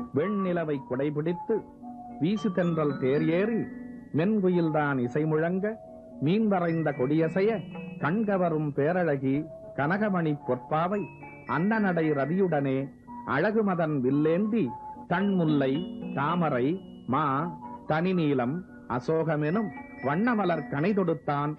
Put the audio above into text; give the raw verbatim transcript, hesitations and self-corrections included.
வெண்ணிலவை குடைபிடித்து வீசு தென்றல் தேர் ஏறி மென்குயில்தான் இசை முழங்க மீன் வரைந்த கொடியசைய கண்கவரும் பேரழகி கனகமணி பொற்பாவை அன்னநடை ரதியுடனே அழகுமதன் வில்லேந்தி தன்முல்லை தாமரை மா தனிநீலம் அசோகமெனும் வண்ணமலர் கனை தொடுத்தான்